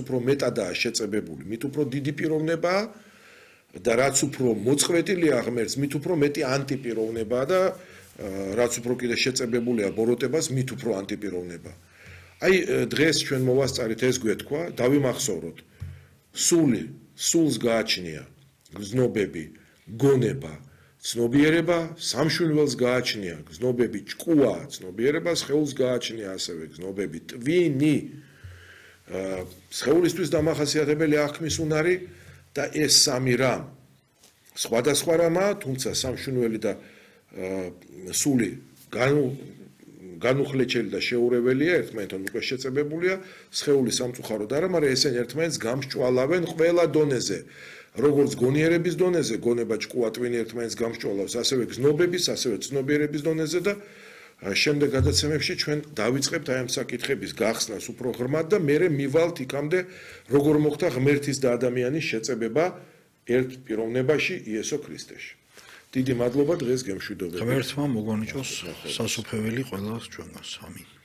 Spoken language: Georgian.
უფრო მეტადაა შეწებებული, მით უფრო დიდი პიროვნებაა და რაც უფრო მოწყვეტილია ღმერთს, მით უფრო მეტი ანტიპიროვნებაა და რაც უფრო კიდე შეწებებულია ბოროტებას, მით უფრო ანტიპიროვნება. აი დღეს ჩვენ მოვასწარით ეს გვეთქვა, დავიმახსოვროთ. სულს გააჩნია გზნობები, გონება, ცნობიერება, სამშვენველს გააჩნია გზნობები, ჭკუა, ცნობიერება, სხეულს გააჩნია ასევე გზნობები, ტვინი. სხეულისთვის დამახასიათებელი აღქმის უნარი და ეს სამი რამ სხვადასხვა რამაა, თუმცა სამშვენველი და სული განუხლეჩელი და შეურეველია, ერთმანეთთან უკვე შეწებებულია, სხეული სამწუხაროდ არა, მაგრამ ესენი ერთმანეთს გამსჭვალავენ ყველა დონეზე. როგორც გონიერების დონეზე, გონება, ჭკუა, ტვინი ერთმანეთს გამსჭვალავს, ასევე გზნობების, ასევე ცნობიერების დონეზე და შემდეგ გადაცემებში ჩვენ დავიწყებთ აი ამ საკითხების გახსნას უფრო ღრმად და მერე მივალთ იქამდე, როგორ მოხდა ღმერთის და ადამიანის შეწებება ერთ პიროვნებაში, იესო ქრისტეში. დიდი მადლობა დღეს გემშვიდობებით. ღმერთმა მოგონიჭოს სასופველი ყველას ჩვენგანს. ამინ.